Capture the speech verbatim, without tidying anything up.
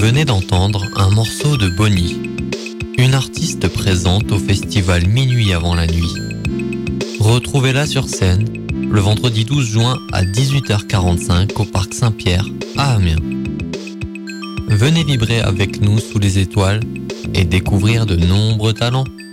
venez d'entendre un morceau de Bonnie, une artiste présente au festival Minuit avant la nuit. Retrouvez-la sur scène le vendredi douze juin à dix-huit heures quarante-cinq au Parc Saint-Pierre à Amiens. Venez vibrer avec nous sous les étoiles et découvrir de nombreux talents.